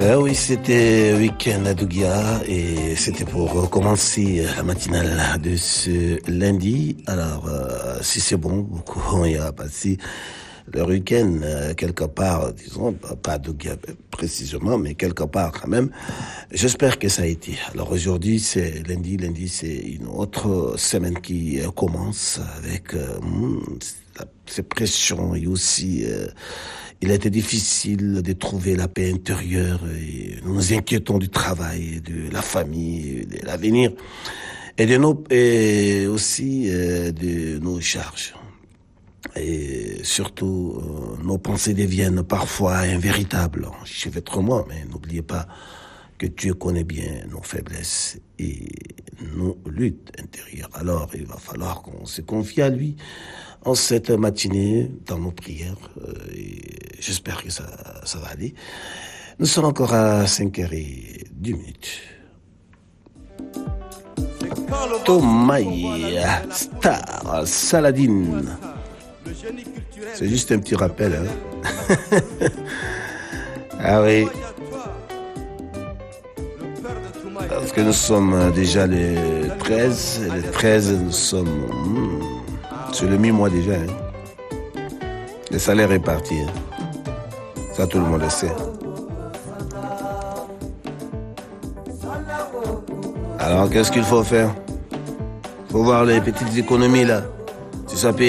Oui, c'était week-end à Dougia et c'était pour commencer la matinale de ce lundi. Alors, si c'est bon, beaucoup ont y a passé leur week-end quelque part, disons, pas à Dougia précisément, mais quelque part quand même. J'espère que ça a été. Alors aujourd'hui, c'est lundi. Lundi, c'est une autre semaine qui commence avec ces pressions et aussi... il a été difficile de trouver la paix intérieure et nous nous inquiétons du travail, de la famille, de l'avenir et aussi de nos charges. Et surtout, nos pensées deviennent parfois invéritables, enchevêtrement, mais n'oubliez pas que Dieu connaît bien nos faiblesses et nos luttes intérieures. Alors, il va falloir qu'on se confie à lui en cette matinée dans nos prières. Et j'espère que ça va aller. Nous sommes encore à 5h02. Tomaï, Star, Saladine. C'est juste un petit rappel. Hein? Ah oui. Parce que nous sommes déjà le 13. Et le 13, nous sommes... c'est le mi-mois déjà. Hein. Le salaire est parti. Hein. Ça, tout le monde le sait. Alors, qu'est-ce qu'il faut faire? Il faut voir les petites économies là. Si ça paye